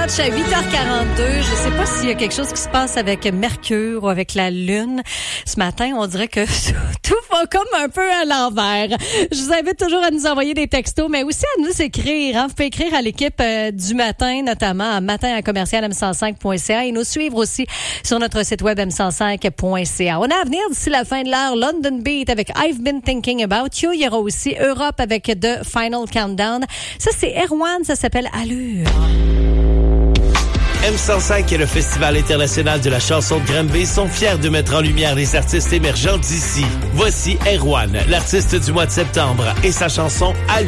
Touch à 8h42. Je sais pas s'il y a quelque chose qui se passe avec Mercure ou avec la Lune. Ce matin, on dirait que tout va comme un peu à l'envers. Je vous invite toujours à nous envoyer des textos, mais aussi à nous écrire. Hein. Vous pouvez écrire à l'équipe du matin, notamment à matin@m105.ca et nous suivre aussi sur notre site web m105.ca. On a à venir d'ici la fin de l'heure London Beat avec I've Been Thinking About You. Il y aura aussi Europe avec The Final Countdown. Ça, c'est Erwan, ça s'appelle Allure. M105 et le Festival international de la chanson de Granby sont fiers de mettre en lumière les artistes émergents d'ici. Voici Erwan, l'artiste du mois de septembre, et sa chanson Allure.